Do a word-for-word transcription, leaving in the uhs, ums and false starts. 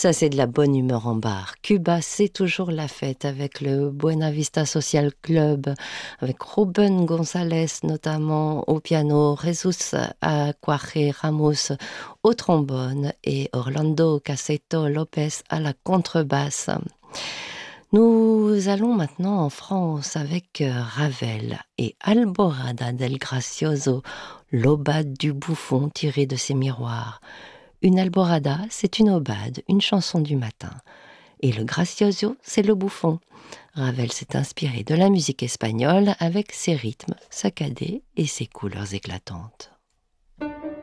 Ça, c'est de la bonne humeur en bar. Cuba, c'est toujours la fête avec le Buena Vista Social Club, avec Ruben González notamment au piano, Jesus Acuaje Ramos au trombone et Orlando Caseto Lopez à la contrebasse. Nous allons maintenant en France avec euh, Ravel et Alborada del Gracioso, l'aubade du bouffon tirée de ses miroirs. Une alborada, c'est une aubade, une chanson du matin. Et le gracioso, c'est le bouffon. Ravel s'est inspiré de la musique espagnole avec ses rythmes saccadés et ses couleurs éclatantes.